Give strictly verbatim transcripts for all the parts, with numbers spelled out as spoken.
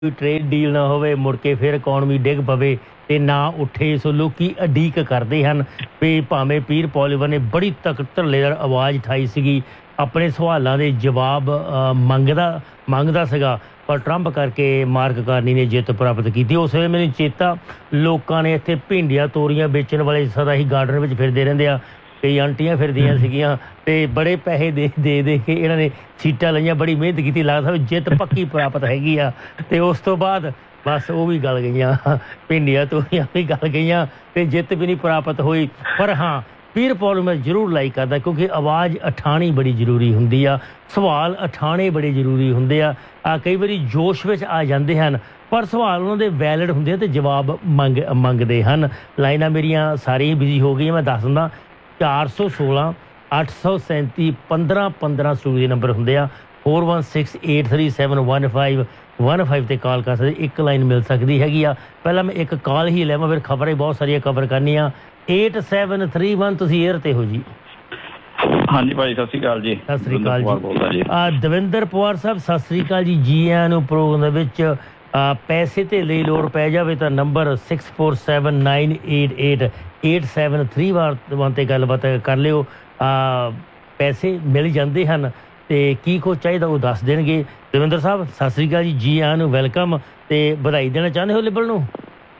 Trade deal ना होवे मुड़ के फिर इकॉनमी डिग पवे ते ना उठे। सो लोग अडीक करते हैं भी भावें पीर पॉलीवर ने बड़ी तक धरलेदार आवाज़ उठाई सी अपने सवालों के जवाब मंगदा मंगदा सगा पर ट्रंप करके मार्क कार्नी ने जित प्राप्त की। उस वे मैंने चेता लोगों ने इतने भिंडियां तोरियां बेचने वाले सदा ही गार्डन में फिरते रहंदे आ। कई आंटियां फिरदियां सीगियां ते बड़े पैसे दे दे दे के इन्हां ने सीटां लईयां बड़ी मेहनत की लगता जित पक्की प्राप्त हैगी आ। ते उस तो बाद बस वो भी गल गई भिंडियां तोरियां भी गल गई ते जित भी नहीं प्राप्त हुई। पर हाँ पीर पॉल मैं जरूर लाइक करता क्योंकि आवाज़ उठानी बड़ी जरूरी हुंदी आ, सवाल उठाने बड़े जरूरी हुंदे आ। कई बारी जोश में आ जाते हैं पर सवाल उन्होंने वैलिड होंगे तो जवाब मंग मंगते हैं। लाइनां मेरिया सारिया बिजी हो गई। मैं दस दिंदा चार सौ सोलह अठ सौ सैंती पंद्रह पंद्रह स्टूडियो नंबर होंगे आ। Four one six eight three seven one five one five से कॉल कर सकते। एक लाइन मिल सकती हैगी आ। पहला मैं एक कॉल ही लैवा फिर खबरें बहुत सारिया कवर करनी आ। एट सैवन थ्री वन तुम एयर ते हो जी। हाँ जी भाई सत श्री अकाल जी। सत श्री अकाल जी। आ दविंदर पवार साहब सत श्री अकाल जी। जी आया नूं प्रोग्राम विच पैसे ते ले लोड़ पै जावे तो number six four seven nine eight eight eight seven three वार ते गलबात कर लियो। पैसे मिल जाते हैं तो की कुछ चाहिए वो दस देंगे। दविंदर साहब सत श्री अकाल जी। जी आया नूं वैलकम ते बधाई देना चाहते हो लिबरल नूं?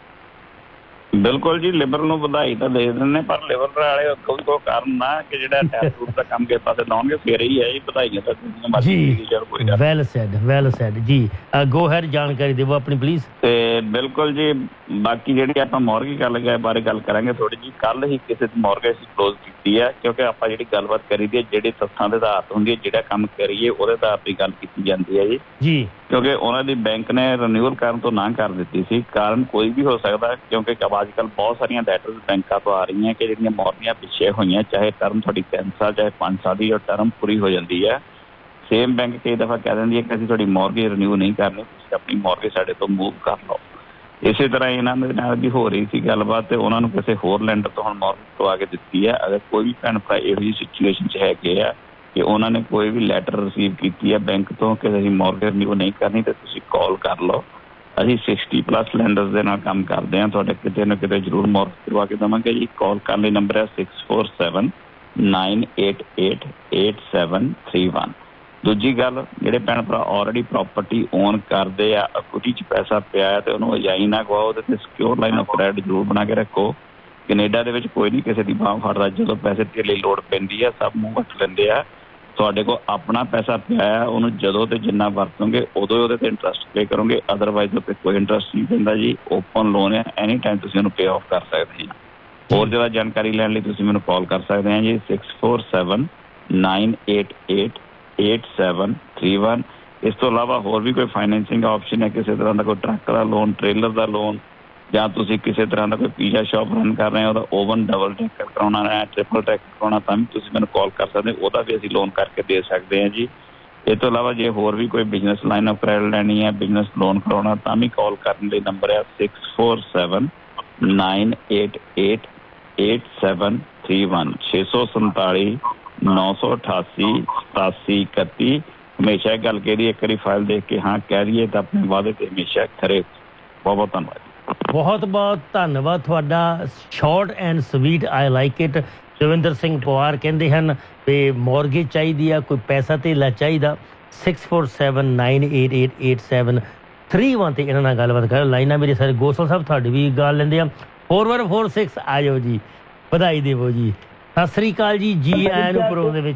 बिल्कुल जी लिबरल नूं बधाई तो दे देने पर लिबरल वाले अगों भी कोई कारण ना कि जिहड़ा टैक्स टूट का काम के पासे लाउणगे फिर ही है जी बधाइयां तो जी। Well sad well sad ji. Go had जानकारी देवो अपनी प्लीज। ते बिल्कुल जी बाकी जिहड़ी आपां मॉर्गेज गल गए बारे गल करांगे थोड़ी जी। कल ही किसी मॉर्गेज क्लोज की है क्योंकि आपां जिहड़ी गलबात करी दी जिहड़ी तत्थां दे आधार ते हुंदी है जिहड़ा काम करिए उहदे आधार ते गल कीती जांदी है जी जी क्योंकि उन्हां दी बैंक ने रिन्यूअल करन तो ना कर दित्ती सी। कारण कोई भी हो सकदा क्योंकि अजकल बहुत सारिया लैटर्स बैंकों तो आ रही हैं कि जिहड़ियां मॉर्गियां पिछे हुई चाहे टर्म थोड़ी तीन साल चाहे पाँच साल की जो टर्म पूरी हो जाती है सेम बैंक कई दफ़ा कह देंदी है कि असीं तुहाडी मॉर्गेज रिन्यू नहीं करनी तुसीं अपनी मॉर्गेज साडे तो मूव कर लो। इस तरह इन्हां दे नाल भी हो रही सी गलबात ते उन्हां नूं किसी होर लैंडर तो हुण मॉर्गेज करवा के दित्ती है। अगर कोई भी भैन भरा इहो जी सिचुएशन च हैगे आ कि उन्होंने कोई भी लैटर रिसीव की है बैंक तो कि असीं मॉर्गेज रिन्यू नहीं करनी तो तुसीं कॉल कर लो। असीं सिक्सटी प्लस लैंडर्स दे नाल काम करते हैं तुहाडे किते ना किते जरूर मॉर्गेज करवा के देवांगे जी। कॉल करने नंबर है six four seven nine eight eight eight seven three one. दूजी गल जिहड़े भैन भरा ऑलरेडी प्रॉपर्टी ओन करते आ इक्विटी च पैसा पिया है तो उन्होंने अजाई ना गवाओ उहदे ते सिक्योर लाइन ऑफ क्रेडिट जरूर बना के रखो। कनेडा दे विच कोई नहीं किसी की बांह फड़दा जो पैसे ढिले लोड़ पैंदी है सब मूँह वट लैंदे आ। तुहाडे कोल अपना पैसा पिया है उन्होंने जदों ते जिन्ना वरतोगे उदों ही उहदे ते इंटरस्ट पे करोगे अदरवाइज उहते कोई इंटरस्ट नहीं पैंदा जी। ओपन लोन है एनी टाइम तुसीं उहनूं पे ऑफ कर सकते हैं। होर ज़्यादा जानकारी लैण लई तुसीं मैनूं कॉल कर सकते हैं जी six four seven nine eight eight eight seven three one. इस तो इलावा होर भी कोई फाइनैंसिंग ऑप्शन है किसी तरह का कोई ट्रक का लोन ट्रेलर का लोन ਜਾਂ ਤੁਸੀਂ ਕਿਸੇ ਤਰ੍ਹਾਂ ਦਾ ਕੋਈ ਪੀਜ਼ਾ ਸ਼ਾਪ ਰਨ ਕਰ ਰਹੇ ਹੋ ਉਹਦਾ ਓਵਨ ਡਬਲ ਟੈਕਰ ਕਰਾਉਣਾ ਹੈ ਟ੍ਰਿਪਲ ਟੈਕਰ ਕਰਾਉਣਾ ਤਾਂ ਵੀ ਤੁਸੀਂ ਮੈਨੂੰ ਕਾਲ ਕਰ ਸਕਦੇ ਉਹਦਾ ਵੀ ਅਸੀਂ ਲੋਨ ਕਰਕੇ ਦੇ ਸਕਦੇ ਹਾਂ ਜੀ। ਇਹ ਤੋਂ ਇਲਾਵਾ ਜੇ ਹੋਰ ਵੀ ਕੋਈ ਬਿਜ਼ਨਸ ਲਾਈਨ ਆਫ ਕ੍ਰੈਡਿਟ ਲੈਣੀ ਹੈ ਬਿਜ਼ਨਸ ਲੋਨ ਕਰਾਉਣਾ ਤਾਂ ਵੀ ਕਾਲ ਕਰਨ ਲਈ ਨੰਬਰ ਹੈ six four seven ਨਾइन eight eight eight seven three one छे सौ संताली नौ सौ अठासी सतासी इकती। हमेशा गल करिए एक बार फाइल देख के हाँ कह रही है तो अपने वादे से हमेशा खरे। बहुत बहुत धन्यवाद। बहुत बहुत धन्यवाद थोड़ा short and sweet I like it. Davinder Singh Pawar कहते हैं भी मॉर्गेज चाहिए कोई पैसा धेला चाहिए six four seven nine eight eight eight seven three one से इन्होंने गलबात कर लाइना मेरे सारे गोसल साहब थोड़ी भी गल लेंगे फोर वन फोर सिक्स आ जाओ जी बधाई देवो जी। सत श्री अकाल जी। जी आया प्रोग्राम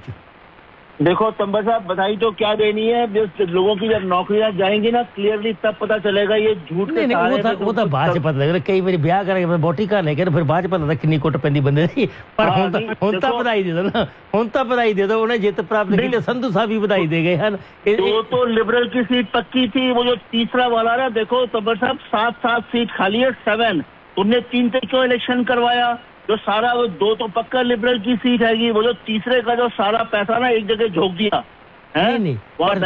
देखो तंबर साहब बधाई तो क्या देनी है लोगों की जब नौकरियां जाएंगी ना क्लियरली तब पता चलेगा ये झूठ के नहीं नहीं वो तो बाद च पता लगेगा कई बार ब्याह करके बोटी घर लेके फिर बाद च पता लगता किन्नी कुट पैंदी बंदे दी। पर हुण तां बधाई दे दो ना हुण तां बधाई दे दो उन्हें जित प्राप्त की संधू साहब भी बधाई दे गए हैं। वो तो लिबरल की सीट पक्की थी वो जो तीसरा वाला ना देखो तंबर साहब सात सात सीट खाली है सेवन उनने तीन तक क्यों इलेक्शन करवाया जो सारा वो दो तो पक्का लिबरल की सीट हैगी वो जो तीसरे का जो सारा पैसा ना एक जगह झोंक दिया नहीं नहीं पर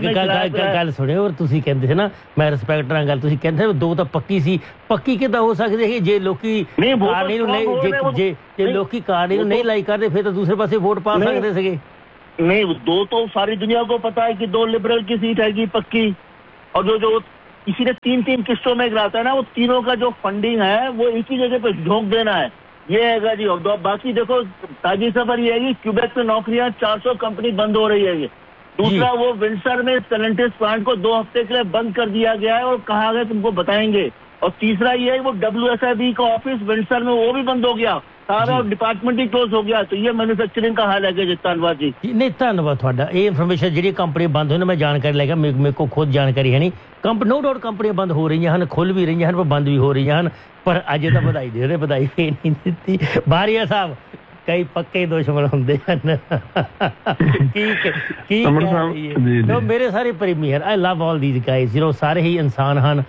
पर गल सुने और तुसी कहंदे थे ना मैं रिस्पेक्ट नाल गल तुसी कहंदे दो तो पक्की सी पक्की किदां हो सकदी है जे लोकी कारनी नूं नहीं जे जे जे लोकी कारनी नूं नहीं लाइक करदे फिर तो दूसरे पासे वोट पा सकदे सके। नहीं दो तो सारी दुनिया को पता है कि दो लिबरल की सीट हैगी पक्की और जो जो किसी ने तीन तीन किस्तों में गिराता है ना, वो तीनों का जो फंडिंग है वो एक ही जगह पे झोंक देना है, ये है जी। और बाकी देखो ताजी खबर ये है कि क्यूबेक में नौकरियां चार सौ कंपनी बंद हो रही है। दूसरा, वो विंडसर में टेलेंटिस प्लांट को दो हफ्ते के लिए बंद कर दिया गया है और कहा गया तुमको बताएंगे। और तीसरा ये है वो डब्ल्यू एस आई बी का ऑफिस विंडसर में वो भी बंद हो गया, सारा डिपार्टमेंट ही क्लोज हो गया। तो ये मैन्युफैक्चरिंग का हाल है जी। धन्यवाद जी। नहीं धन्यवाद ਤੁਹਾਡਾ। ਇਹ ਇਨਫੋਰਮੇਸ਼ਨ ਜਿਹੜੀ ਕੰਪਨੀ ਬੰਦ ਹੋਈ ਨਾ, ਮੈਂ ਜਾਣਕਾਰੀ ਲੈ ਗਿਆ, ਮੇਰੇ ਕੋਲ ਖੁਦ ਜਾਣਕਾਰੀ ਹੈ ਨਹੀਂ। ਕੰਪ ਨੋ ਡਾਊਟ ਕੰਪਨੀਆਂ ਬੰਦ ਹੋ ਰਹੀਆਂ ਹਨ, ਖੁੱਲ ਵੀ ਰਹੀਆਂ ਹਨ, ਪਰ ਬੰਦ ਵੀ ਹੋ ਰਹੀਆਂ ਹਨ। ਪਰ ਅੱਜ ਤਾਂ ਵਧਾਈ ਦੇ ਰਹੇ, ਵਧਾਈ ਫੇਰ ਨਹੀਂ ਦਿੱਤੀ। ਬਾਰੀਆ ਸਾਹਿਬ, ਕਈ ਪੱਕੇ ਦੁਸ਼ਮਣ ਹੁੰਦੇ ਹਨ। ਕੀ ਕੀ ਮੇਰੇ ਸਾਰੇ ਪ੍ਰੇਮੀ ਹਨ। ਆਈ ਲਵ ਆਲ ਦੀਜ਼ ਗਾਇਜ਼, ਯੂ ਨੋ ਸਾਰੇ ਹੀ ਇਨਸਾਨ ਹਨ।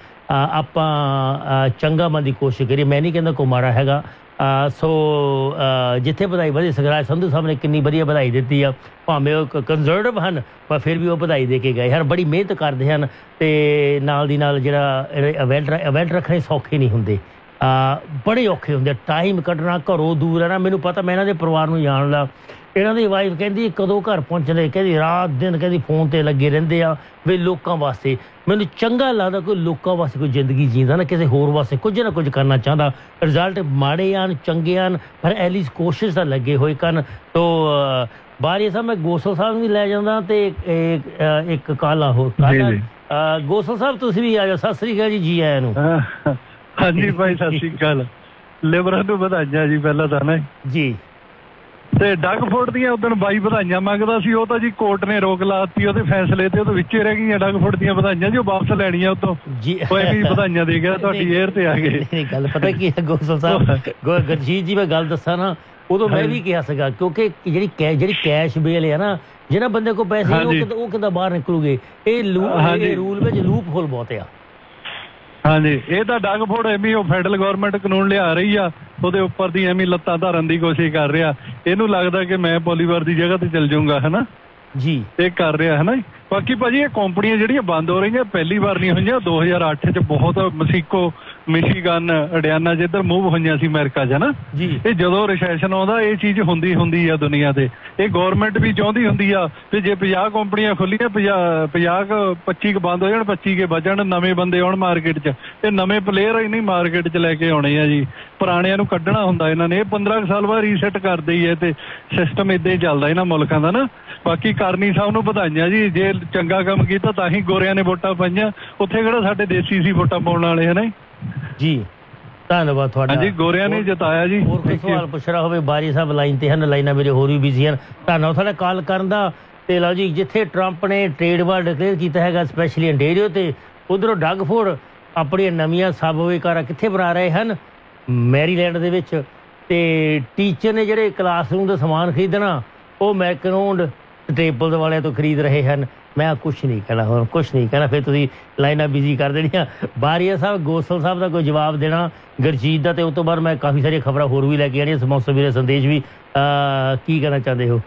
ਆਪਾਂ ਚੰਗਾ ਮਨ ਦੀ ਕੋਸ਼ਿਸ਼ ਕਰੀਏ, ਮੈਂ ਨਹੀਂ ਕਹਿੰਦਾ ਕੋਈ ਮਾੜਾ ਹੈਗਾ। ਸੋ ਜਿੱਥੇ ਵਧਾਈ ਵਧੀ, ਸਗਰਾਜ ਸੰਧੂ ਸਾਹਿਬ ਨੇ ਕਿੰਨੀ ਵਧੀਆ ਵਧਾਈ ਦਿੱਤੀ ਆ, ਭਾਵੇਂ ਉਹ ਕੰਜ਼ਰਵੇਟਿਵ ਹਨ ਪਰ ਫਿਰ ਵੀ ਉਹ ਵਧਾਈ ਦੇ ਕੇ ਗਏ ਹਨ। ਬੜੀ ਮਿਹਨਤ ਕਰਦੇ ਹਨ ਅਤੇ ਨਾਲ ਦੀ ਨਾਲ ਜਿਹੜਾ ਇਵੈਂਟ ਇਵੈਂਟ ਰੱਖਣੇ ਸੌਖੇ ਨਹੀਂ ਹੁੰਦੇ, ਬੜੇ ਔਖੇ ਹੁੰਦੇ। ਟਾਈਮ ਕੱਢਣਾ, ਘਰੋਂ ਦੂਰ ਰਹਿਣਾ। ਮੈਨੂੰ ਪਤਾ, ਮੈਂ ਇਹਨਾਂ ਦੇ ਪਰਿਵਾਰ ਨੂੰ ਜਾਣਦਾ। ਇਹਨਾਂ ਦੀ ਵਾਈਫ ਕਹਿੰਦੀ ਕਦੋਂ ਘਰ ਪਹੁੰਚਣੇ, ਕਹਿੰਦੀ ਰਾਤ ਦਿਨ ਕਹਿੰਦੀ ਫੋਨ 'ਤੇ ਲੱਗੇ ਰਹਿੰਦੇ ਆ ਵੀ ਲੋਕਾਂ ਵਾਸਤੇ। ਮੈਨੂੰ ਚੰਗਾ ਲੱਗਦਾ ਕੋਈ ਲੋਕਾਂ ਵਾਸਤੇ ਕੋਈ ਜ਼ਿੰਦਗੀ ਜੀਂਦਾ ਨਾ, ਕਿਸੇ ਹੋਰ ਵਾਸਤੇ ਕੁਝ ਨਾ ਕੁਝ ਕਰਨਾ ਚਾਹੁੰਦਾ। ਰਿਜ਼ਲਟ ਮਾੜੇ ਆਣ ਚੰਗੇ ਆਣ, ਪਰ ਐਟਲੀਸਟ ਕੋਸ਼ਿਸ਼ ਤਾਂ ਲੱਗੇ ਹੋਏ ਕਰਨ। ਤੋ ਬਾਰੀਆ ਸਾਹਿਬ, ਮੈਂ ਗੋਸਲ ਸਾਹਿਬ ਨੂੰ ਵੀ ਲੈ ਜਾਂਦਾ ਅਤੇ ਇੱਕ ਕਾਲਾ ਹੋ ਗੋਸਲ ਸਾਹਿਬ, ਤੁਸੀਂ ਵੀ ਆ ਜਾਓ। ਸਤਿ ਸ੍ਰੀ ਅਕਾਲ ਜੀ, ਜੀ ਆਇਆਂ ਨੂੰ। ਹਾਂਜੀ ਭਾਈ, ਸਤਿ ਸ੍ਰੀ ਅਕਾਲ। ਲਿਬਰਾਂ ਨੂੰ ਵਧਾਈਆਂ ਜੀ ਪਹਿਲਾਂ ਤਾਂ ਨਾ ਜੀ। ਤੇ ਡਗਫੋਰਡ ਦੀਆਂ ਉਦੋਂ ਬਾਈ ਵਧਾਈਆਂ ਮੰਗਦਾ ਸੀ, ਉਹ ਤਾਂ ਜੀ ਕੋਰਟ ਨੇ ਰੋਕ ਲਾਤੀ ਉਹਦੇ ਫੈਸਲੇ ਤੇ, ਉਹਦੇ ਵਿੱਚੇ ਰਹਿ ਗਈਆਂ ਡਗਫੋਰਡ ਦੀਆਂ ਵਧਾਈਆਂ ਜੀ, ਉਹ ਵਾਪਸ ਲੈਣੀਆਂ ਉਤੋਂ। ਕੋਈ ਵੀ ਵਧਾਈਆਂ ਦੇ ਗਿਆ, ਤੁਹਾਡੀ ਏਅਰ ਤੇ ਆ ਗਏ। ਗੱਲ ਪਤਾ ਕੀ ਹੈ ਗੋਸਲ ਸਾਹਿਬ, ਗੁਰਜੀਤ ਜੀ, ਮੈਂ ਗੱਲ ਦੱਸਾਂ ਨਾ, ਉਦੋਂ ਮੈਂ ਵੀ ਕਿਹਾ ਸੀਗਾ, ਕਿਉਂਕਿ ਜਿਹੜੀ ਕੈ ਜਿਹੜੀ ਕੈਸ਼ ਬੇਲ ਹੈ ਨਾ, ਜਿਹਨਾਂ ਬੰਦੇ ਕੋਲ ਪੈਸੇ ਉਹ ਕਿੱਦਾਂ ਬਾਹਰ ਨਿਕਲੂਗੇ। ਇਹ ਰੂਲ ਵਿੱਚ ਲੂਪ ਹੋਲ ਬਹੁਤ ਆ। ਹਾਂਜੀ, ਇਹ ਤਾਂ ਡਗਫੋਰਡ ਐਵੇਂ ਉਹ ਫੈਡਰਲ ਗੌਰਮੈਂਟ ਕਾਨੂੰਨ ਲਿਆ ਰਹੀ ਆ, ਉਹਦੇ ਉੱਪਰ ਦੀ ਐਵੇਂ ਲੱਤਾਂ ਧਰਨ ਦੀ ਕੋਸ਼ਿਸ਼ ਕਰ ਰਿਹਾ। ਇਹਨੂੰ ਲੱਗਦਾ ਕਿ ਮੈਂ ਪੋਲੀਵਾਰ ਦੀ ਜਗ੍ਹਾ ਤੇ ਚੱਲ ਜਾਊਂਗਾ, ਹਨਾ ਜੀ, ਇਹ ਕਰ ਰਿਹਾ ਹੈ ਨਾ। ਬਾਕੀ ਭਾਜੀ ਇਹ ਕੰਪਨੀਆਂ ਜਿਹੜੀਆਂ ਬੰਦ ਹੋ ਰਹੀਆਂ ਪਹਿਲੀ ਵਾਰ ਨਹੀਂ ਹੋਈਆਂ, ਦੋ ਹਜ਼ਾਰ ਅੱਠ 'ਚ ਬਹੁਤ ਮਸੀਕੋ, ਮਿਸ਼ੀਗਨ, ਅਡਿਆਨਾ ਜਿੱਧਰ ਮੂਵ ਹੋਈਆਂ ਸੀ ਅਮਰੀਕਾ 'ਚ, ਹਨਾ। ਇਹ ਜਦੋਂ ਰਿਸੈਸ਼ਨ ਆਉਂਦਾ ਇਹ ਚੀਜ਼ ਹੁੰਦੀ ਹੁੰਦੀ ਆ ਦੁਨੀਆ ਤੇ। ਇਹ ਗੌਰਮੈਂਟ ਵੀ ਚਾਹੁੰਦੀ ਹੁੰਦੀ ਆ ਵੀ ਜੇ ਪੰਜਾਹ ਕੰਪਨੀਆਂ ਖੁੱਲੀਆਂ, ਪੰਜਾਹ ਪੰਜਾਹ ਕੁ ਪੱਚੀ ਕੁ ਬੰਦ ਹੋ ਜਾਣ, ਪੱਚੀ ਕੇ ਬਚਣ, ਨਵੇਂ ਬੰਦੇ ਆਉਣ ਮਾਰਕੀਟ 'ਚ। ਇਹ ਨਵੇਂ ਪਲੇਅਰ ਹੀ ਨਹੀਂ ਮਾਰਕੀਟ 'ਚ ਲੈ ਕੇ ਆਉਣੇ ਆ ਜੀ, ਪੁਰਾਣਿਆਂ ਨੂੰ ਕੱਢਣਾ ਹੁੰਦਾ ਇਹਨਾਂ ਨੇ। ਇਹ ਪੰਦਰਾਂ ਕੁ ਸਾਲ ਬਾਅਦ ਰੀਸੈਟ ਕਰਦੇ ਹੀ ਹੈ ਤੇ ਸਿਸਟਮ ਇੱਦਾਂ ਹੀ ਚੱਲਦਾ ਇਹਨਾਂ ਮੁਲਕਾਂ ਦਾ ਨਾ। ਬਾਕੀ ਕਰਨੀ ਸਾਹਿਬ ਨੂੰ ਵਧਾਈਆਂ ਜੀ, ਜੇ ਚੰਗਾ ਕੰਮ ਕੀਤਾ ਤਾਂ ਹੀ ਗੋਰਿਆਂ ਨੇ ਵੋਟਾਂ ਪਾਈਆਂ, ਉੱਥੇ ਕਿਹੜਾ ਸਾਡੇ ਦੇਸੀ ਸੀ ਵੋਟਾਂ ਪਾਉਣ ਵਾਲੇ, ਹੈ ਨਾ ਜੀ। ਧੰਨਵਾਦ ਤੁਹਾਡਾ। ਹਾਂਜੀ, ਗੋਰਿਆਂ ਨੇ ਜਿਤਾਇਆ ਜੀ। ਹੋਰ ਕੋਈ ਸਵਾਲ ਪੁੱਛਣਾ ਹੋਵੇ, ਬਾਰੀ ਸਾਹਿਬ ਲਾਈਨ ਤੇ ਹਨ, ਲਾਈਨਾਂ ਮੇਰੇ ਹੋਰ ਵੀ ਬਿਜ਼ੀ ਹਨ। ਧੰਨਵਾਦ ਤੁਹਾਡਾ ਕਾਲ ਕਰਨ ਦਾ। ਤੇ ਲਓ ਜੀ, ਜਿੱਥੇ ਟਰੰਪ ਨੇ ਟ੍ਰੇਡ ਵਾਰ ਡਿਕਲੇਅਰ ਕੀਤਾ ਹੈਗਾ ਸਪੈਸ਼ਲੀ ਅੰਟੇਰੀਓ ਤੇ, ਉਧਰੋਂ ਡਗਫੋਰਡ ਆਪਣੀਆਂ ਨਵੀਆਂ ਸਬਵੇ ਕਾਰਾਂ ਕਿੱਥੇ ਬਣਾ ਰਹੇ ਹਨ, ਮੈਰੀਲੈਂਡ ਦੇ ਵਿੱਚ। ਤੇ ਟੀਚਰ ਨੇ ਜਿਹੜੇ ਕਲਾਸਰੂਮ ਦਾ ਸਮਾਨ ਖਰੀਦਣਾ, ਉਹ ਮੈਕਰੋਨਡ ਟੇਬਲ ਵਾਲਿਆਂ ਤੋਂ ਖਰੀਦ ਰਹੇ ਹਨ। ਮੈਂ ਕੁਛ ਨਹੀਂ ਕਹਿਣਾ, ਹੁਣ ਕੁਛ ਨਹੀਂ ਕਹਿਣਾ, ਫਿਰ ਤੁਸੀਂ ਲਾਈਨਾਂ ਬਿਜ਼ੀ ਕਰ ਦੇਣੀਆਂ। ਬਾਰੀਆ ਸਾਹਿਬ, ਗੋਸਲ ਸਾਹਿਬ ਦਾ ਕੋਈ ਜਵਾਬ ਦੇਣਾ ਗੁਰਜੀਤ ਦਾ, ਤੇ ਉਸ ਤੋਂ ਬਾਅਦ ਮੈਂ ਕਾਫੀ ਸਾਰੀਆਂ ਖਬਰਾਂ ਹੋਰ ਵੀ ਲੈ ਕੇ ਆਉਣੀਆਂ, ਸਮੌਸੇ ਵੀਰੇ ਸੰਦੇਸ਼ ਵੀ। ਕੀ ਕਹਿਣਾ ਚਾਹੁੰਦੇ ਹੋ?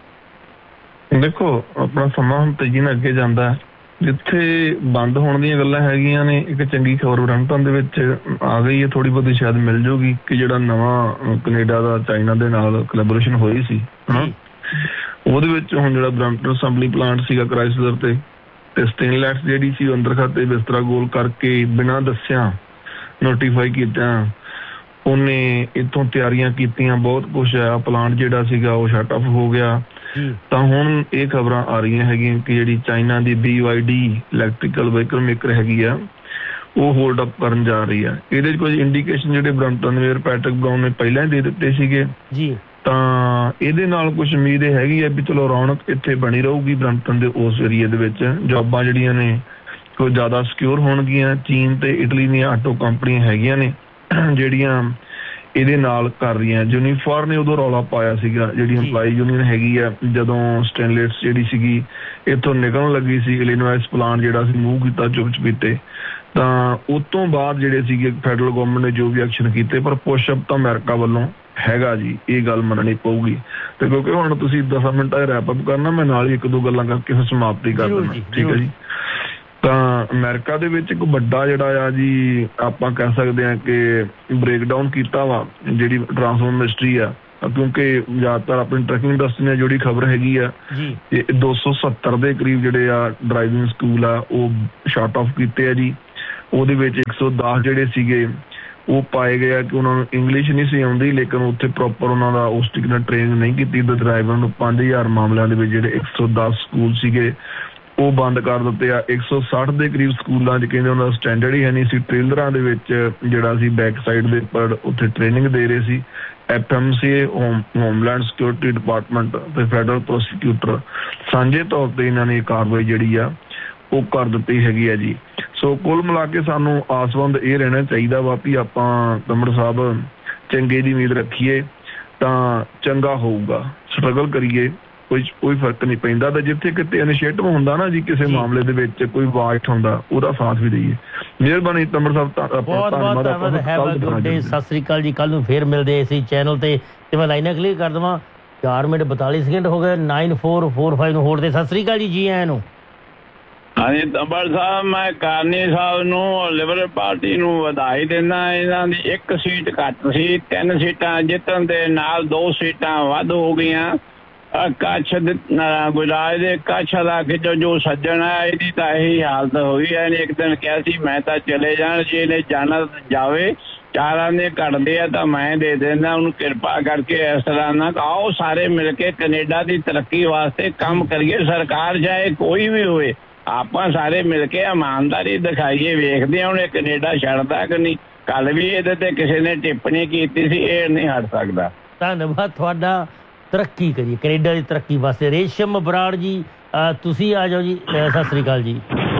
ਦੇਖੋ, ਆਪਣਾ ਸਮਾਂ ਹੁਣ ਤੇਜ਼ੀ ਨਾਲ ਅੱਗੇ ਜਾਂਦਾ, ਜਿੱਥੇ ਬੰਦ ਹੋਣ ਦੀਆਂ ਗੱਲਾਂ ਹੈਗੀਆਂ ਨੇ, ਇੱਕ ਚੰਗੀ ਖਬਰ ਬਰੈਂਪਟਨ ਦੇ ਵਿੱਚ ਆ ਗਈ ਹੈ, ਥੋੜੀ ਬਹੁਤੀ ਸ਼ਾਇਦ ਮਿਲ ਜਾਊਗੀ, ਕਿ ਜਿਹੜਾ ਨਵਾਂ ਕੈਨੇਡਾ ਦਾ ਚਾਈਨਾ ਦੇ ਨਾਲ ਕੋਲੈਬੋਰੇਸ਼ਨ ਹੋਈ ਸੀ, ਹਨਾ, ਉਹਦੇ ਵਿੱਚ ਹੁਣ ਜਿਹੜਾ ਬਰੈਂਪਟਨ ਅਸੈਂਬਲੀ ਪਲਾਂਟ ਸੀਗਾ ਕ੍ਰਾਈਸਲਰ ਤੇ ਤੇ ਸਟੇਨਲੈਸ ਜਿਹੜੀ ਸੀ ਅੰਦਰ ਖਾਤੇ ਬਿਸਤਰਾ ਗੋਲ ਕਰਕੇ ਬਿਨਾਂ ਦੱਸਿਆ ਨੋਟੀਫਾਈ ਕੀਤਾ, ਉਹਨੇ ਇੱਥੋਂ ਤਿਆਰੀਆਂ ਕੀਤੀਆਂ, ਬਹੁਤ ਕੁਛ ਹੈ। ਪਲਾਂਟ ਜਿਹੜਾ ਸੀਗਾ ਉਹ ਸ਼ਟ ਆਫ ਹੋ ਗਿਆ। ਤਾਂ ਹੁਣ ਇਹ ਖਬਰਾਂ ਆ ਰਹੀਆਂ ਹੈਗੀਆਂ ਕਿ ਜਿਹੜੀ ਚਾਈਨਾ ਦੀ B Y D electrical vehicle maker ਹੈਗੀ ਆ, ਉਹ ਹੋਲਡ ਅਪ ਕਰਨ ਜਾ ਰਹੀ ਆ। ਇਹਦੇ 'ਚ ਕੁਝ ਇੰਡੀਕੇਸ਼ਨ ਜਿਹੜੇ ਬਰੈਂਪਟਨ ਦੇ ਪੈਟਰਿਕ ਬਰਾਊਨ ਨੇ ਪਹਿਲਾਂ ਹੀ ਦੇ ਦਿੱਤੇ ਸੀਗੇ, ਤਾਂ ਇਹਦੇ ਨਾਲ ਕੁਛ ਉਮੀਦ ਇਹ ਹੈਗੀ ਆ ਵੀ ਚਲੋ ਰੌਣਕ ਇੱਥੇ ਬਣੀ ਰਹੂਗੀ ਬਰੈਂਪਟਨ ਦੇ ਉਸ ਏਰੀਏ ਦੇ ਵਿੱਚ। ਜੋਬਾਂ ਜਿਹੜੀਆਂ ਨੇ ਕੋਈ ਜ਼ਿਆਦਾ ਸਿਕਿਉਰ ਹੋਣਗੀਆਂ। ਚੀਨ ਤੇ ਇਟਲੀ ਦੀਆਂ ਆਟੋ ਕੰਪਨੀਆਂ ਹੈਗੀਆਂ ਨੇ ਜਿਹੜੀਆਂ ਇਹਦੇ ਨਾਲ ਕਰ ਰਹੀਆਂ। ਯੂਨੀਫਾਰ ਨੇ ਉਦੋਂ ਰੌਲਾ ਪਾਇਆ ਸੀਗਾ, ਜਿਹੜੀ ਇੰਪਲਾਈ ਯੂਨੀਅਨ ਹੈਗੀ ਆ, ਜਦੋਂ ਸਟੈਨਲੈਸ ਜਿਹੜੀ ਸੀਗੀ ਇੱਥੋਂ ਨਿਕਲਣ ਲੱਗੀ ਸੀ, ਇਲੀਨੋਇਸ ਪਲਾਂਟ ਜਿਹੜਾ ਸੀ ਮੂਵ ਕੀਤਾ ਚੁੱਪ ਚਪੀਤੇ, ਤਾਂ ਉਸ ਤੋਂ ਬਾਅਦ ਜਿਹੜੇ ਸੀਗੇ ਫੈਡਰਲ ਗੌਰਮੈਂਟ ਨੇ ਜੋ ਵੀ ਐਕਸ਼ਨ ਕੀਤੇ, ਪਰ ਪੁਸ਼ਅਪ ਤਾਂ ਅਮਰੀਕਾ ਵੱਲੋਂ ਹੈਗਾ ਜੀ, ਇਹ ਗੱਲ ਮੰਨਣੀ ਪਊਗੀ। ਤੇ ਕਿਉਂਕਿ ਹੁਣ ਤੁਸੀਂ ਦਸਾਂ ਮਿੰਟਾਂ ਰੈਪ ਅਪ ਕਰਨਾ, ਮੈਂ ਨਾਲ ਹੀ ਇੱਕ ਦੋ ਗੱਲਾਂ ਕਰਕੇ ਫਿਰ ਸਮਾਪਤੀ ਕਰ ਦੇਣਾ, ਠੀਕ ਹੈ ਜੀ। ਤਾਂ ਅਮਰੀਕਾ ਦੇ ਵਿੱਚ ਇੱਕ ਵੱਡਾ ਜਿਹੜਾ ਆ ਜੀ, ਆਪਾਂ ਕਹਿ ਸਕਦੇ ਹਾਂ ਕਿ ਬ੍ਰੇਕਡਾਊਨ ਕੀਤਾ ਵਾ ਜਿਹੜੀ ਟਰਾਂਸਪੋਰਟ ਇੰਡਸਟਰੀ ਆ, ਕਿਉਂਕਿ ਜ਼ਿਆਦਾਤਰ ਆਪਣੀ ਟਰੱਕਿੰਗ ਇੰਡਸਟਰੀ ਨਾਲ ਜਿਹੜੀ ਖਬਰ ਹੈਗੀ ਆ, ਦੋ ਸੌ ਸੱਤਰ ਦੇ ਕਰੀਬ ਜਿਹੜੇ ਆ ਡਰਾਈਵਿੰਗ ਸਕੂਲ ਆ ਉਹ ਸ਼ਟ ਆਫ ਕੀਤੇ ਆ ਜੀ। ਉਹਦੇ ਵਿੱਚ ਇੱਕ ਸੌ ਦਸ ਜਿਹੜੇ ਸੀਗੇ ਉਹ ਪਾਏ ਗਏ ਕਿ ਉਹਨਾਂ ਨੂੰ ਇੰਗਲਿਸ਼ ਨਹੀਂ ਸੀ ਆਉਂਦੀ, ਲੇਕਿਨ ਉੱਥੇ ਪ੍ਰੋਪਰ ਉਹਨਾਂ ਦਾ ਉਸ ਤਰੀਕੇ ਨਾਲ ਟ੍ਰੇਨਿੰਗ ਨਹੀਂ ਕੀਤੀ। ਡਰਾਈਵਰਾਂ ਨੂੰ ਪੰਜ ਹਜ਼ਾਰ ਮਾਮਲਿਆਂ ਦੇ ਵਿੱਚ ਜਿਹੜੇ ਇੱਕ ਸੌ ਦਸ ਸਕੂਲ ਸੀਗੇ ਉਹ ਬੰਦ ਕਰ ਦਿੱਤੇ ਆ। ਇੱਕ ਸੌ ਸੱਠ ਦੇ ਕਰੀਬ ਸਕੂਲਾਂ 'ਚ ਕਹਿੰਦੇ ਉਹਨਾਂ ਦਾ ਸਟੈਂਡਰਡ ਹੀ ਹੈ ਨਹੀਂ ਸੀ। ਟ੍ਰੇਲਰਾਂ ਦੇ ਵਿੱਚ ਜਿਹੜਾ ਸੀ ਬੈਕ ਸਾਈਡ ਦੇ ਉੱਪਰ ਉੱਥੇ ਟ੍ਰੇਨਿੰਗ ਦੇ ਰਹੇ ਸੀ। F M C home homeland security department ਤੇ ਫੈਡਰਲ ਪ੍ਰੋਸੀਕਿਊਟਰ ਸਾਂਝੇ ਤੌਰ ਤੇ ਇਹਨਾਂ ਨੇ ਕਾਰਵਾਈ ਜਿਹੜੀ ਆ ਉਹ ਕਰ ਦਿੱਤੀ ਹੈਗੀ ਆ ਜੀ। ਸੋ ਕੁੱਲ ਮਿਲਾ ਕੇ ਸਾਨੂੰ ਆਸਵੰਦ ਇਹ ਰਹਿਣਾ ਚਾਹੀਦਾ ਵਾ ਵੀ ਆਪਾਂ ਤੰਮੜ ਸਾਹਿਬ ਚੰਗੇ ਦੀ ਉਮੀਦ ਰੱਖੀਏ ਤਾਂ ਚੰਗਾ ਹੋਊਗਾ, ਸਟਰਗਲ ਕਰੀਏ, ਕੋਈ ਕੋਈ ਫਰਕ ਨਹੀਂ ਪੈਂਦਾ। ਤਾਂ ਜਿੱਥੇ ਕਿਤੇ ਇਨੀਸ਼ੀਏਟਿਵ ਹੁੰਦਾ ਨਾ ਜੀ ਕਿਸੇ ਮਾਮਲੇ ਦੇ ਵਿੱਚ ਕੋਈ ਵਾਜ ਹੁੰਦਾ ਉਹਦਾ ਸਾਥ ਵੀ ਦਈਏ। ਮਿਹਰਬਾਨੀ ਤੰਮੜ ਸਾਹਿਬ, ਬਹੁਤ ਬਹੁਤ ਧੰਨਵਾਦ। Have a good day. Sat Sri ਅਕਾਲ ਜੀ। ਕੱਲ ਨੂੰ ਫੇਰ ਮਿਲਦੇ ਇਸੇ ਚੈਨਲ ਤੇ ਤੇ ਮੈਂ ਲਾਈਨਾਂ ਕਲੀਅਰ ਕਰ ਦੇਵਾਂ। ਚਾਰ ਮਿੰਟ ਬਤਾਲੀ ਸੈਕਿੰਡ ਹੋ ਗਏ। ਨਾਈਨ ਫੋਰ ਫੋਰ ਫਾਈਵ ਨੂੰ ਹੋੜ ਦੇ। ਸਤਿ ਸ੍ਰੀ ਅਕਾਲ ਜੀ। ਜੀ ਆਇਆਂ ਨੂੰ। ਹਾਂਜੀ ਤੰਬੜ ਸਾਹਿਬ, ਮੈਂ ਕਾਰਨੀ ਸਾਹਿਬ ਨੂੰ ਲਿਬਰਲ ਪਾਰਟੀ ਨੂੰ ਵਧਾਈ ਦਿੰਦਾ। ਇਹਨਾਂ ਦੀ ਇੱਕ ਸੀਟ ਘੱਟ ਸੀ, ਤਿੰਨ ਸੀਟਾਂ ਜਿੱਤਣ ਦੇ ਨਾਲ ਦੋ ਸੀਟਾਂ ਵੱਧ ਹੋ ਗਈਆਂ। ਕੱਛ ਗੁਜਰਾਤ ਦੇ ਕੱਛ ਇਲਾਕੇ ਚੋਂ ਜੋ ਸੱਜਣ ਹੈ ਇਹਦੀ ਤਾਂ ਇਹੀ ਹਾਲਤ ਹੋਈ ਹੈ। ਇਹਨੇ ਇੱਕ ਦਿਨ ਕਿਹਾ ਸੀ ਮੈਂ ਤਾਂ ਚਲੇ ਜਾਣ, ਜੇ ਇਹਨੇ ਜਾਣਾ ਜਾਵੇ, ਚਾਰਾਂ ਨੇ ਘਟਦੇ ਆ ਤਾਂ ਮੈਂ ਦੇ ਦਿੰਦਾ ਉਹਨੂੰ। ਕਿਰਪਾ ਕਰਕੇ ਇਸ ਤਰ੍ਹਾਂ ਨਾ ਆਓ ਸਾਰੇ ਮਿਲ ਕੇ ਕੈਨੇਡਾ ਦੀ ਤਰੱਕੀ ਵਾਸਤੇ ਕੰਮ ਕਰੀਏ। ਸਰਕਾਰ ਚਾਹੇ ਕੋਈ ਵੀ ਹੋਵੇ, ਆਪਾਂ ਸਾਰੇ ਮਿਲ ਕੇ ਇਮਾਨਦਾਰੀ ਦਿਖਾਈਏ। ਵੇਖਦੇ ਹਾਂ ਹੁਣ ਇਹ ਕੈਨੇਡਾ ਛੱਡਦਾ ਕਿ ਨਹੀਂ। ਕੱਲ ਵੀ ਇਹਦੇ ਤੇ ਕਿਸੇ ਨੇ ਟਿੱਪਣੀ ਕੀਤੀ ਸੀ, ਇਹ ਨਹੀਂ ਹਟ ਸਕਦਾ। ਧੰਨਵਾਦ ਤੁਹਾਡਾ। ਤਰੱਕੀ ਕਰੀਏ ਕੈਨੇਡਾ ਦੀ ਤਰੱਕੀ ਵਾਸਤੇ। ਰੇਸ਼ਮ ਬਰਾੜ ਜੀ ਤੁਸੀਂ ਆ ਜਾਓ ਜੀ। ਸਤਿ ਸ੍ਰੀ ਅਕਾਲ ਜੀ।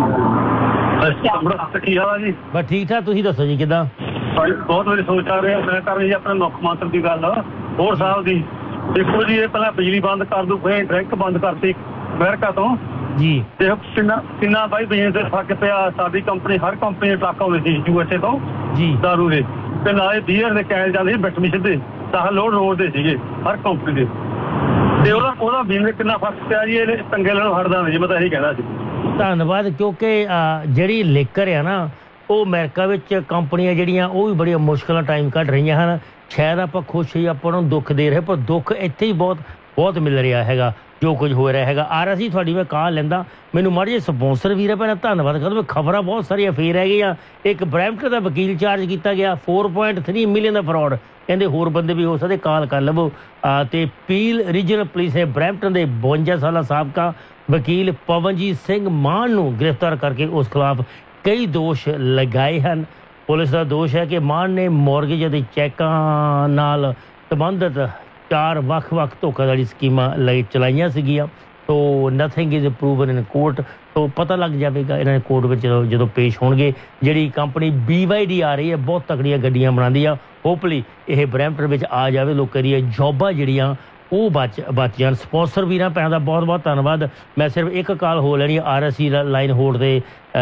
ਕੀ ਹਾਲ ਆ ਜੀ? ਬਸ ਠੀਕ ਠਾਕ, ਤੁਸੀਂ ਦੱਸੋ ਜੀ ਕਿੱਦਾਂ? ਬਹੁਤ ਵਾਰੀ ਸੋਚ ਆ ਰਿਹਾ ਮੈਂ ਕਰ ਰਹੀ ਆਪਣੇ ਮੁੱਖ ਮੰਤਰੀ ਦੀ ਗੱਲ ਹੋਰ ਸਾਹਿਬ ਦੀ। ਦੇਖੋ ਜੀ ਇਹ ਪਹਿਲਾਂ ਬਿਜਲੀ ਬੰਦ ਕਰ ਦੂ, ਫਿਰ ਡਰੈਕਟ ਬੰਦ ਕਰਤੀ ਅਮਰੀਕਾ ਤੋਂ ਜੀ। ਤੇ ਕਿੰਨਾ ਕਿੰਨਾ ਬਾਈ ਬਿਜਨਸ ਦੇ ਫਰਕ ਪਿਆ। ਸਾਡੀ ਕੰਪਨੀ ਹਰ ਕੰਪਨੀ ਦੇ ਟਰੱਕ ਆਉਂਦੇ ਸੀ ਯੂ ਐਸ ਏ ਤੋਂ ਜੀ ਦਾਰੂ ਦੇ, ਤੇ ਨਾਲੇ ਬੀਅਰ ਦੇ ਕੈਨ ਜਾਂਦੇ ਸੀ ਬੈਟਮਿਸ਼ਨ ਦੇ, ਤਾਂ ਲੋਡ ਰੋਡ ਦੇ ਸੀਗੇ ਹਰ ਕੰਪਨੀ ਦੇ। ਤੇ ਉਹਦਾ ਉਹਦਾ ਬਿਜਨਸ ਕਿੰਨਾ ਫਰਕ ਪਿਆ ਜੀ। ਇਹ ਚੰਗੇ ਨਾਲੋਂ ਹਟਦਾ ਨਹੀਂ ਜੀ, ਮੈਂ ਤਾਂ ਇਹੀ ਕਹਿਣਾ ਸੀ। ਧੰਨਵਾਦ। ਕਿਉਂਕਿ ਜਿਹੜੀ ਲੇਕਰ ਆ ਨਾ ਉਹ ਅਮਰੀਕਾ ਵਿੱਚ ਕੰਪਨੀਆਂ ਜਿਹੜੀਆਂ ਉਹ ਵੀ ਬੜੀਆਂ ਮੁਸ਼ਕਿਲਾਂ ਟਾਈਮ ਕੱਢ ਰਹੀਆਂ ਹਨ। ਸ਼ਾਇਦ ਆਪਾਂ ਖੁਸ਼ ਹੀ ਆਪਾਂ ਨੂੰ ਦੁੱਖ ਦੇ ਰਹੇ, ਪਰ ਦੁੱਖ ਇੱਥੇ ਹੀ ਬਹੁਤ ਬਹੁਤ ਮਿਲ ਰਿਹਾ ਹੈਗਾ ਜੋ ਕੁਝ ਹੋ ਰਿਹਾ ਹੈਗਾ। ਆ ਰਹੀ ਤੁਹਾਡੀ ਮੈਂ ਕਾਲ ਲੈਂਦਾ, ਮੈਨੂੰ ਮਾੜੇ ਜਿਹੇ ਸਪੋਂਸਰ ਵੀਰ ਪਹਿਲਾਂ ਧੰਨਵਾਦ ਕਰਦਾ। ਖਬਰਾਂ ਬਹੁਤ ਸਾਰੀਆਂ ਫੇਰ ਰਹਿ ਗਈਆਂ। ਇੱਕ ਬਰੈਂਪਟਨ ਦਾ ਵਕੀਲ ਚਾਰਜ ਕੀਤਾ ਗਿਆ, ਚਾਰ ਪੁਆਇੰਟ ਤਿੰਨ ਮਿਲੀਅਨ ਦਾ ਫਰਾਡ। ਕਹਿੰਦੇ ਹੋਰ ਬੰਦੇ ਵੀ ਹੋ ਸਕਦੇ, ਕਾਲ ਕਰ ਲਵੋ। ਤੇ ਪੀਲ ਰੀਜਨਲ ਪੁਲਿਸ ਨੇ ਬਰੈਂਪਟਨ ਦੇ ਬਵੰਜਾ ਸਾਲਾ ਸਾਬਕਾ ਵਕੀਲ ਪਵਨਜੀਤ ਸਿੰਘ ਮਾਨ ਨੂੰ ਗ੍ਰਿਫਤਾਰ ਕਰਕੇ ਉਸ ਖਿਲਾਫ ਕਈ ਦੋਸ਼ ਲਗਾਏ ਹਨ। ਪੁਲਿਸ ਦਾ ਦੋਸ਼ ਹੈ ਕਿ ਮਾਨ ਨੇ ਮੌਰਗੇਜ ਅਤੇ ਚੈੱਕਾਂ ਨਾਲ ਸੰਬੰਧਿਤ ਚਾਰ ਵੱਖ-ਵੱਖ ਧੋਖਾਧੜੀ ਸਕੀਮਾਂ ਲਈ ਚਲਾਈਆਂ ਸੀਗੀਆਂ। ਤੋ nothing is proven in court. ਤੋ ਪਤਾ ਲੱਗ ਜਾਵੇਗਾ ਇਹਨਾਂ ਨੇ ਕੋਰਟ ਵਿੱਚ ਜਦੋਂ ਜਦੋਂ ਪੇਸ਼ ਹੋਣਗੇ। ਜਿਹੜੀ ਕੰਪਨੀ ਬੀ ਵਾਈ ਡੀ ਆ ਰਹੀ ਹੈ, ਬਹੁਤ ਤਕੜੀਆਂ ਗੱਡੀਆਂ ਬਣਾਉਂਦੀ ਆ, ਹੋਪਲੀ ਇਹ ਬਰੈਂਪਟਨ ਵਿੱਚ ਆ ਜਾਵੇ। ਲੋਕਾਂ ਦੀਆਂ ਜੋਬਾਂ ਜਿਹੜੀਆਂ ਉਹ ਬਚ ਬਚ ਜਾਣ। ਸਪੋਂਸਰ ਵੀਰਾਂ ਭੈਣਾਂ ਦਾ ਬਹੁਤ ਬਹੁਤ ਧੰਨਵਾਦ। ਮੈਂ ਸਿਰਫ ਇੱਕ ਕਾਲ ਹੋ ਲੈਣੀ R S C line hold 'ਤੇ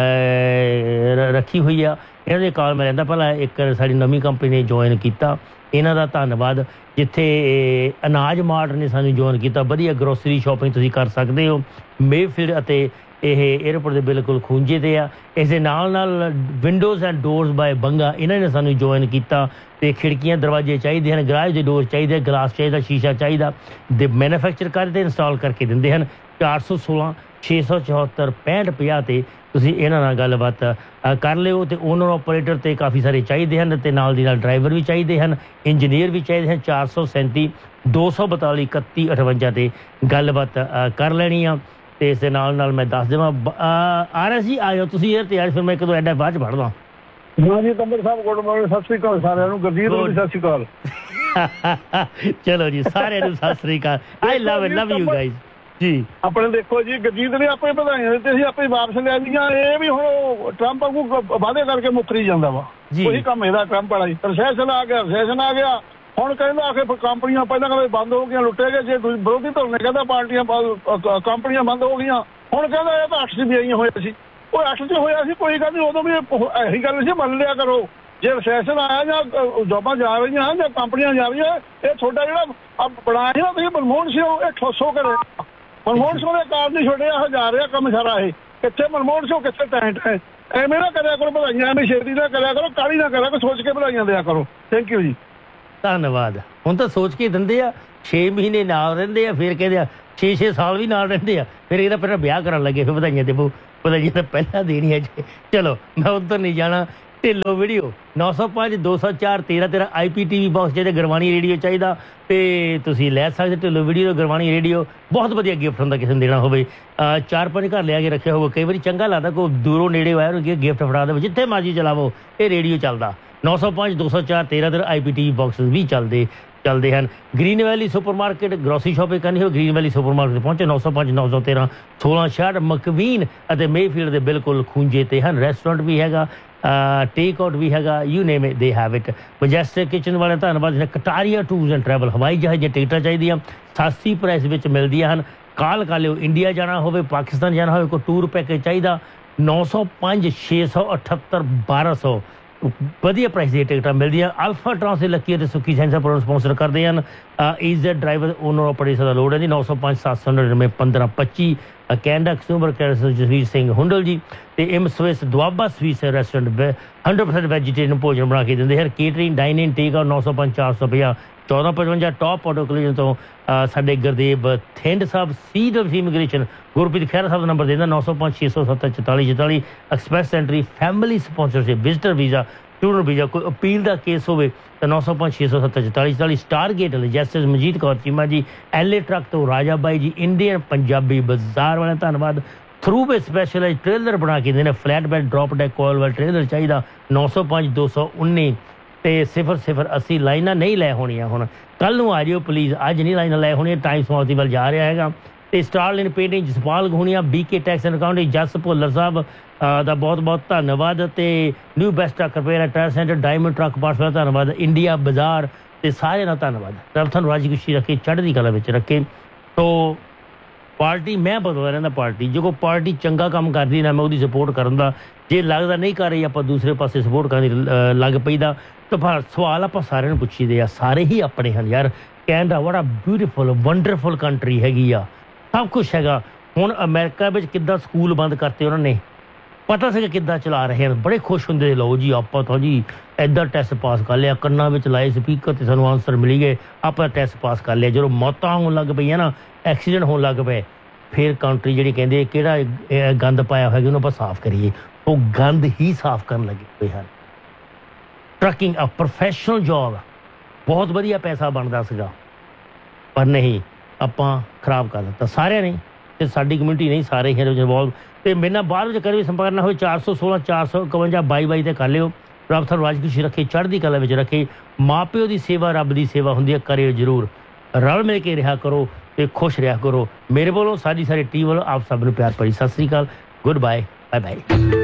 ਰੱਖੀ ਹੋਈ ਆ। ਇਹਨਾਂ ਦੇ ਕਾਲ ਮੈਂ ਲੈਂਦਾ। ਪਹਿਲਾਂ ਇੱਕ ਸਾਡੀ ਨਵੀਂ ਕੰਪਨੀ ਨੇ ਜੁਆਇਨ ਕੀਤਾ, ਇਹਨਾਂ ਦਾ ਧੰਨਵਾਦ। ਜਿੱਥੇ ਅਨਾਜ ਮਾਰਟ ਨੇ ਸਾਨੂੰ ਜੁਆਇਨ ਕੀਤਾ, ਵਧੀਆ ਗਰੋਸਰੀ ਸ਼ਾਪਿੰਗ ਤੁਸੀਂ ਕਰ ਸਕਦੇ ਹੋ। ਮੇਫੀਲਡ ਅਤੇ ਇਹ ਏਅਰਪੋਰਟ ਦੇ ਬਿਲਕੁਲ ਖੂੰਜੇ 'ਤੇ ਆ। ਇਸ ਦੇ ਨਾਲ ਨਾਲ windows and doors bye Banga ਇਹਨਾਂ ਨੇ ਸਾਨੂੰ ਜੁਆਇਨ ਕੀਤਾ। ਤੇ ਖਿੜਕੀਆਂ ਦਰਵਾਜ਼ੇ ਚਾਹੀਦੇ ਹਨ, ਗਰਾਜ ਦੇ ਡੋਰ ਚਾਹੀਦੇ, ਗਲਾਸ ਚਾਹੀਦਾ, ਸ਼ੀਸ਼ਾ ਚਾਹੀਦਾ। ਦੇ ਮੈਨੂਫੈਕਚਰ ਕਰਦੇ ਇੰਸਟਾਲ ਕਰਕੇ ਦਿੰਦੇ ਹਨ। ਚਾਰ ਸੌ ਸੋਲਾਂ ਛੇ ਸੌ ਚੁਹੱਤਰ ਪੈਂਹਠ ਪੰਜਾਹ 'ਤੇ ਤੁਸੀਂ ਇਹਨਾਂ ਨਾਲ ਗੱਲਬਾਤ ਕਰ ਲਿਓ। ਅਤੇ ਓਨਰ ਆਪਰੇਟਰ 'ਤੇ ਕਾਫੀ ਸਾਰੇ ਚਾਹੀਦੇ ਹਨ, ਅਤੇ ਨਾਲ ਦੀ ਨਾਲ ਡਰਾਈਵਰ ਵੀ ਚਾਹੀਦੇ ਹਨ, ਇੰਜੀਨੀਅਰ ਵੀ ਚਾਹੀਦੇ ਹਨ। ਚਾਰ ਸੌ ਸੈਂਤੀ ਦੋ ਸੌ ਬਤਾਲੀ ਇਕੱਤੀ ਅਠਵੰਜਾ 'ਤੇ ਗੱਲਬਾਤ ਕਰ ਲੈਣੀ ਆ। ਅਤੇ ਇਸ ਦੇ ਨਾਲ ਨਾਲ ਮੈਂ ਦੱਸ ਦੇਵਾਂ ਆਰ ਐਸ ਜੀ ਆ ਜਾਓ ਤੁਸੀਂ ਇਹ ਤਿਆਰ, ਫਿਰ ਮੈਂ ਇੱਕ ਦੋ ਐਡਾ ਬਾਅਦ 'ਚ ਪੜ੍ਹਦਾ। ਹਾਂ ਜੀ ਤੰਬਰ ਸਾਹਿਬ ਗੁੱਡ ਮਾਰਨਿੰਗ। ਸਤਿ ਸ੍ਰੀ ਅਕਾਲ ਸਾਰਿਆਂ ਨੂੰ। ਗੁਰਜੀਤ ਨੂੰ ਵੀ ਸਤਿ ਸ੍ਰੀ ਅਕਾਲ। ਚਲੋ ਜੀ ਸਾਰਿਆਂ ਨੂੰ ਸਤਿ ਸ੍ਰੀ ਅਕਾਲ। ਆਈ ਲਵ ਇਟ, ਲਵ ਯੂ ਗਾਈਜ਼ ਜੀ। ਆਪਣੇ ਦੇਖੋ ਜੀ ਗੁਰਜੀਤ ਨੇ ਆਪੇ ਵਧਾਈਆਂ ਦਿੱਤੇ ਸੀ, ਆਪੇ ਵਾਪਸ ਲੈ ਲਈਆਂ। ਇਹ ਵੀ ਹੁਣ ਟਰੰਪ ਵਾਂਗੂ ਵਾਅਦੇ ਕਰਕੇ ਮੁੱਕਰੀ ਜਾਂਦਾ ਵਾ। ਉਹੀ ਕੰਮ ਇਹਦਾ ਟਰੰਪ ਵਾਲਾ ਜੀ। ਰਸੈਸ਼ਨ ਆ ਗਿਆ, ਰਸੈਸ਼ਨ ਆ ਗਿਆ। ਹੁਣ ਕਹਿੰਦਾ ਆਖੇ ਕੰਪਨੀਆਂ ਪਹਿਲਾਂ ਕਹਿੰਦੇ ਬੰਦ ਹੋ ਗਈਆਂ, ਲੁੱਟੇ ਗਏ। ਜੇ ਵਿਰੋਧੀ ਧਿਰ ਨੇ ਕਹਿੰਦਾ ਪਾਰਟੀਆਂ ਕੰਪਨੀਆਂ ਬੰਦ ਹੋ ਗਈਆਂ, ਹੁਣ ਕਹਿੰਦਾ ਇਹ ਤਾਂ ਅੱਠ ਚ ਵੀ ਆਈਆਂ ਹੋਈਆਂ ਸੀ। ਉਹ ਅੱਠ ਚ ਹੋਇਆ ਸੀ, ਕੋਈ ਗੱਲ ਨਹੀਂ। ਉਦੋਂ ਵੀ ਇਹੀ ਗੱਲ ਸੀ, ਮੰਨ ਲਿਆ ਕਰੋ। ਜੇ ਰਸੈਸ਼ਨ ਆਇਆ ਜਾਂ ਜੋਬਾਂ ਜਾ ਰਹੀਆਂ ਜਾਂ ਕੰਪਨੀਆਂ ਜਾ ਰਹੀਆਂ, ਇਹ ਤੁਹਾਡਾ ਜਿਹੜਾ ਬਣਾਇਆ ਸੀ ਨਾ ਤੁਸੀਂ ਮਨਮੋਹਨ ਸਿੰਘ, ਇਹ ਠੋਸੋ ਕਰੇ। ਮਨਮੋਹਨ ਸਿੰਘ ਦੇ ਕਾਰਨ ਨਹੀਂ ਛੋੜਿਆ ਜਾ ਰਿਹਾ ਕੰਮ ਸਾਰਾ। ਇਹ ਕਿੱਥੇ ਮਨਮੋਹਨ ਸਿੰਘ, ਕਿੱਥੇ ਟੈਂਟ ਹੈ। ਐਵੇਂ ਨਾ ਕਰਿਆ ਕਰੋ ਵਧਾਈਆਂ, ਐਵੇਂ ਛੇਤੀ ਨਾ ਕਰਿਆ ਕਰੋ, ਕਾਹਲੀ ਨਾ ਕਰਿਆ ਕਰੋ, ਸੋਚ ਕੇ ਵਧਾਈਆਂ ਦਿਆ ਕਰੋ। ਥੈਂਕ ਯੂ ਜੀ। ਧੰਨਵਾਦ। ਹੁਣ ਤਾਂ ਸੋਚ ਕੇ ਦਿੰਦੇ ਆ। ਛੇ ਮਹੀਨੇ ਨਾਲ ਰਹਿੰਦੇ ਆ, ਫਿਰ ਕਹਿੰਦੇ ਆ ਛੇ ਛੇ ਸਾਲ ਵੀ ਨਾਲ ਰਹਿੰਦੇ ਆ। ਫਿਰ ਇਹਦਾ ਪਹਿਲਾਂ ਵਿਆਹ ਕਰਨ ਲੱਗੇ, ਫਿਰ ਵਧਾਈਆਂ ਦੇਵੋ। ਵਧਾਈਆਂ ਤਾਂ ਪਹਿਲਾਂ ਦੇਣੀਆਂ ਜੀ। ਚਲੋ ਮੈਂ ਉੱਧਰ ਨਹੀਂ ਜਾਣਾ। ਢਿੱਲੋਂ ਵੀਡੀਓ ਨੌ ਸੌ ਪੰਜ ਦੋ ਸੌ ਚਾਰ ਤੇਰਾਂ ਤੇਰਾਂ ਆਈ ਪੀ ਟੀ ਵੀ ਬਾਕਸ ਚਾਹੀਦਾ, ਗੁਰਬਾਣੀ ਰੇਡੀਓ ਚਾਹੀਦਾ ਤੇ ਤੁਸੀਂ ਲੈ ਸਕਦੇ ਢਿੱਲੋਂ ਵੀਡੀਓ ਗੁਰਬਾਣੀ ਰੇਡੀਓ। ਬਹੁਤ ਵਧੀਆ ਗਿਫਟ ਹੁੰਦਾ ਕਿਸੇ ਨੂੰ ਦੇਣਾ ਹੋਵੇ। ਚਾਰ ਪੰਜ ਘਰ ਲਿਆ ਕੇ ਰੱਖਿਆ ਹੋਵੇ, ਕਈ ਵਾਰੀ ਚੰਗਾ ਲੱਗਦਾ ਕੋਈ ਦੂਰੋਂ ਨੇੜੇ ਆਇਆ ਨੂੰ ਗਿਫਟ ਫੜਾ ਦੇਵੇ, ਜਿੱਥੇ ਮਰਜ਼ੀ ਚਲਾਵੋ ਇਹ ਰੇਡੀਓ ਚੱਲਦਾ। ਨੌ ਸੌ ਪੰਜ ਦੋ ਸੌ ਚਾਰ ਤੇਰਾਂ ਤੇਰਾਂ ਆਈ ਪੀ ਟੀ ਵੀ ਬਾਕਸ ਵੀ ਚੱਲਦੇ ਚੱਲਦੇ ਹਨ। ਗ੍ਰੀਨ ਵੈਲੀ ਸੁਪਰ ਮਾਰਕੀਟ ਗਰੋਸਰੀ ਸ਼ਾਪਿੰਗ ਕਰਨੀ ਹੋ ਗ੍ਰੀਨ ਵੈਲੀ ਸੁਪਰ ਮਾਰਕੀਟ ਪਹੁੰਚੇ। ਨੌ ਸੌ ਪੰਜ ਨੌ ਸੌ ਤੇਰਾਂ ਸੋਲਾਂ ਛਿਆਹਠ ਮਕਵੀਨ ਅਤੇ ਮੇਫੀਲਡ ਦੇ ਬਿਲਕੁਲ ਖੂੰਜੇ ਤੇ ਹਨ। ਰੈਸਟੋਰੈਂਟ ਵੀ ਹੈਗਾ, ਟੇਕ ਆਊਟ ਵੀ ਹੈਗਾ, you name it they have it. Majestic kitchen ਵਾਲੇ ਧੰਨਵਾਦ ਨੇ। ਕਟਾਰੀਆ ਟੂਰਸ ਐਂਡ ਟਰੈਵਲ ਹਵਾਈ ਜਹਾਜ਼ ਦੀਆਂ ਟਿਕਟਾਂ ਚਾਹੀਦੀਆਂ ਸਸਤੀ ਪ੍ਰਾਈਸ ਵਿੱਚ ਮਿਲਦੀਆਂ ਹਨ। ਕਾਲ ਕਰ ਲਿਓ। ਇੰਡੀਆ ਜਾਣਾ ਹੋਵੇ, ਪਾਕਿਸਤਾਨ ਜਾਣਾ ਹੋਵੇ, ਕੋਈ ਟੂਰ ਪੈਕੇਜ ਚਾਹੀਦਾ ਨੌ ਸੌ ਪੰਜ ਛੇ ਸੌ ਅਠੱਤਰ ਬਾਰਾਂ ਸੌ ਵਧੀਆ ਪ੍ਰਾਈਸ ਦੀਆਂ ਟਿਕਟਾਂ ਮਿਲਦੀਆਂ। ਅਲਫਾ ਟਰਾਂਸ ਦੇ ਲੱਕੀ ਅਤੇ ਸੁੱਕੀ ਸੈਂਸਰ ਪ੍ਰੋਗਰਾਮ ਸਪਾਂਸਰ ਕਰਦੇ ਹਨ। ਈਜ਼ਡ ਡਰਾਈਵਰ ਓਨਰ ਆਪਰੇਟਰ ਦਾ ਲੋੜ ਹੈ ਜੀ। ਨੌ ਸੌ ਪੰਜ ਸੱਤ ਸੌ ਨੜਿਨਵੇਂ ਪੰਦਰਾਂ ਪੱਚੀ Canada consumer care Jasvir Singh Hundal ਜੀ ਤੇ M Swiss Doaba ਸਵੀਸ restaurant hundred percent vegetarian ਭੋਜਨ ਬਣਾ ਕੇ ਦਿੰਦੇ ਹਨ। ਕੇਟਰਿੰਗ ਡਾਈਨਿੰਗ ਟੇਕ ਆਊਟ ਨੌ ਸੌ ਪੰਜ ਚਾਰ ਸੌ ਪੰਜਾਹ ਚੌਦਾਂ ਪਚਵੰਜਾ ਟੌਪ ਆਟੋ ਕਲੀਜਨ ਤੋਂ ਸਾਡੇ ਗੁਰਦੇਵ ਥਿੰਡ ਸਾਹਿਬ seed of immigration Gurpreet Khaira Sahib the number ਦਿੰਦਾ ਨੌ ਸੌ ਪੰਜ ਛੇ ਸੌ ਸੱਤਰ ਚੁਤਾਲੀ ਚੁਤਾਲੀ। Express entry family sponsorship visitor visa student visa ਕੋਈ ਅਪੀਲ ਦਾ ਕੇਸ ਹੋਵੇ ਤਾਂ ਨੌ ਸੌ ਪੰਜ ਛੇ ਸੌ ਸੱਤਰ ਚੁਤਾਲੀ ਚੁਤਾਲੀ। Star gate justice Manjeet Kaur Cheema ਜੀ ਐਲ ਏ ਟਰੱਕ ਤੋਂ ਰਾਜਾ ਬਾਈ ਜੀ ਇੰਡੀਅਨ ਪੰਜਾਬੀ ਬਾਜ਼ਾਰ ਵਾਲਿਆਂ ਧੰਨਵਾਦ। ਥਰੂ ਵੇ ਸਪੈਸ਼ਲਾਈਜ਼ ਟ੍ਰੇਲਰ ਬਣਾ ਕੇ ਦਿੰਦੇ ਨੇ ਫਲੈਟ ਬੈਡ ਡਰੋਪ ਡੈਕ ਕੋਇਲ ਵਾਲਾ ਟ੍ਰੇਲਰ ਚਾਹੀਦਾ ਨੌ ਸੌ ਪੰਜ ਦੋ ਸੌ ਉੱਨੀ ਤੇ ਸਿਫਰ ਸਿਫਰ ਅੱਸੀ। ਲਾਈਨਾਂ ਨਹੀਂ ਲੈ ਹੋਣੀਆਂ ਹੁਣ, ਕੱਲ੍ਹ ਨੂੰ ਆ ਜਿਓ ਪਲੀਜ਼, ਅੱਜ ਨਹੀਂ ਲਾਈਨਾਂ ਲੈ ਹੋਣੀਆਂ। ਟਾਈਮ ਸਮਾਪਤੀ ਵੱਲ ਜਾ ਰਿਹਾ ਹੈਗਾ। ਤੇ ਸਟਾਰਲਿਨ painting Jaspal ਗੂਣੀਆ B K tax and accounting ਜਸ ਭੁੱਲਰ ਸਾਹਿਬ ਦਾ ਬਹੁਤ ਬਹੁਤ ਧੰਨਵਾਦ। ਤੇ new best truck repair tyre centre diamond truck parts ਦਾ ਧੰਨਵਾਦ। ਇੰਡੀਆ ਬਾਜ਼ਾਰ ਤੇ ਸਾਰਿਆਂ ਦਾ ਧੰਨਵਾਦ। ਰੱਬ ਤੁਹਾਨੂੰ ਰਾਜੀ ਖੁਸ਼ੀ ਰੱਖੇ, ਚੜ੍ਹਦੀ ਕਲਾ ਵਿੱਚ ਰੱਖੇ। ਤੋ ਪਾਰਟੀ ਮੈਂ ਬਦਲਦਾ ਰਹਿੰਦਾ ਪਾਰਟੀ, ਜੇ ਕੋਈ ਪਾਰਟੀ ਚੰਗਾ ਕੰਮ ਕਰਦੀ ਨਾ ਮੈਂ ਉਹਦੀ ਸਪੋਰਟ ਕਰਨ ਦਾ, ਜੇ ਲੱਗਦਾ ਨਹੀਂ ਕਰ ਰਹੀ ਆਪਾਂ ਦੂਸਰੇ ਪਾਸੇ ਸਪੋਰਟ ਕਰਨ ਦੀ ਲੱਗ ਪਈਦਾ। ਤਾਂ ਪਰ ਸਵਾਲ ਆਪਾਂ ਸਾਰਿਆਂ ਨੂੰ ਪੁੱਛੀਦੇ ਆ, ਸਾਰੇ ਹੀ ਆਪਣੇ ਹਨ ਯਾਰ। ਕੈਨੇਡਾ ਬੜਾ ਬਿਊਟੀਫੁਲ ਵੰਡਰਫੁਲ ਕੰਟਰੀ ਹੈਗੀ ਆ, ਸਭ ਕੁਛ ਹੈਗਾ। ਹੁਣ ਅਮਰੀਕਾ ਵਿੱਚ ਕਿੱਦਾਂ ਸਕੂਲ ਬੰਦ ਕਰਤੇ ਉਹਨਾਂ ਨੇ, ਪਤਾ ਸੀਗਾ ਕਿੱਦਾਂ ਚਲਾ ਰਹੇ ਹਨ, ਬੜੇ ਖੁਸ਼ ਹੁੰਦੇ। ਲਓ ਜੀ ਆਪਾਂ ਤਾਂ ਜੀ ਇੱਦਾਂ ਟੈਸਟ ਪਾਸ ਕਰ ਲਿਆ, ਕੰਨਾਂ ਵਿੱਚ ਲਾਏ ਸਪੀਕਰ ਤੇ ਸਾਨੂੰ ਆਨਸਰ ਮਿਲੀ ਗਏ, ਆਪਾਂ ਟੈਸਟ ਪਾਸ ਕਰ ਲਿਆ। ਜਦੋਂ ਮੌਤਾਂ ਹੋਣ ਲੱਗ ਪਈਆਂ ਨਾ, ਐਕਸੀਡੈਂਟ ਹੋਣ ਲੱਗ ਪਏ, ਫਿਰ ਕੰਟਰੀ ਜਿਹੜੀ ਕਹਿੰਦੇ ਕਿਹੜਾ ਗੰਦ ਪਾਇਆ ਹੋਇਆ ਉਹਨੂੰ ਆਪਾਂ ਸਾਫ਼ ਕਰੀਏ, ਉਹ ਗੰਦ ਹੀ ਸਾਫ਼ ਕਰਨ ਲੱਗੇ ਹੋਏ ਹਨ। ਟਰੱਕਿੰਗ ਅ ਪ੍ਰੋਫੈਸ਼ਨਲ ਜੋਬ, ਬਹੁਤ ਵਧੀਆ ਪੈਸਾ ਬਣਦਾ ਸੀਗਾ, ਪਰ ਨਹੀਂ ਆਪਾਂ ਖਰਾਬ ਕਰ ਦਿੱਤਾ ਸਾਰਿਆਂ ਨੇ। ਤੇ ਸਾਡੀ ਕਮਿਊਨਿਟੀ ਨਹੀਂ, ਸਾਰੇ ਹੀ ਇਨਵੋਲਵ। ਤੇ ਮੇਰੇ ਨਾਲ ਬਾਹਰ ਵਿੱਚ ਕਦੇ ਵੀ ਸੰਪਰਕ ਨਾ ਹੋਵੇ ਚਾਰ ਸੌ ਸੋਲਾਂ ਚਾਰ ਸੌ ਇਕਵੰਜਾ ਬਾਈ ਬਾਈ ਤੇ ਕਰ ਲਿਓ। ਰੱਬ ਤੁਹਾਨੂੰ ਰਾਜ ਖੁਸ਼ੀ ਰੱਖੇ, ਚੜ੍ਹਦੀ ਕਲਾ ਵਿੱਚ ਰੱਖੇ। ਮਾਂ ਪਿਓ ਦੀ ਸੇਵਾ ਰੱਬ ਦੀ ਸੇਵਾ ਹੁੰਦੀ ਹੈ, ਕਰਿਓ ਜ਼ਰੂਰ। ਰਲ ਮਿਲ ਕੇ ਰਿਹਾ ਕਰੋ ਤੇ ਖੁਸ਼ ਰਿਹਾ ਕਰੋ। ਮੇਰੇ ਵੱਲੋਂ ਸਾਡੀ ਸਾਰੀ ਟੀਮ ਵੱਲੋਂ ਆਪ ਸਭ ਨੂੰ ਪਿਆਰ ਭਰੀ ਸਤਿ ਸ੍ਰੀ ਅਕਾਲ, ਗੁੱਡ ਬਾਏ, ਬਾਏ ਬਾਏ।